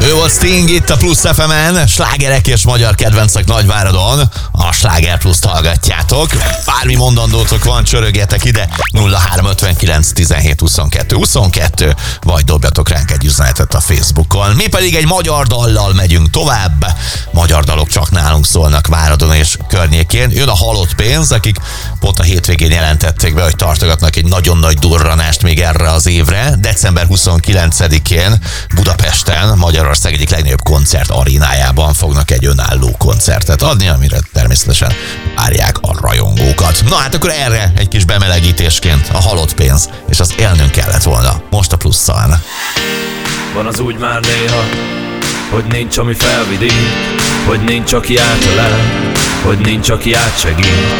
Ő volt Sting itt a Plusz FM-en, slágerek és magyar kedvencek Nagyváradon. A Sláger Pluszt hallgatjátok. Bármi mondandótok van, csörögjetek ide 0359 17 22 22, vagy dobjatok ránk egy üzenetet a Facebookon. Mi pedig egy magyar dallal megyünk tovább. Magyar dalok csak nálunk szólnak Váradon és környékén. Jön a Halott pénz, akik pont a hétvégén jelentették be, hogy tartogatnak egy nagyon nagy durranást még erre az évre. December 29-én Budapesten, Magyarország egyik legnagyobb koncert arénájában fognak egy önálló koncertet adni, amire természetesen várják a rajongókat. Na hát akkor erre egy kis bemelegítésként a Halott pénz, és az élnünk kellett volna most a Plusszal. Van az úgy már néha, hogy nincs, ami felvidít, hogy nincs, aki átölel, hogy nincs, aki átsegít.